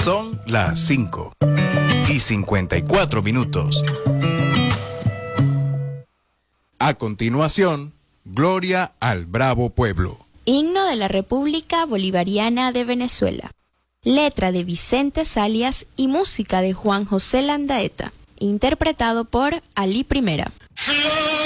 Son las 5:54. A continuación, Gloria al Bravo Pueblo. Himno de la República Bolivariana de Venezuela. Letra de Vicente Salias y música de Juan José Landaeta. Interpretado por Ali Primera.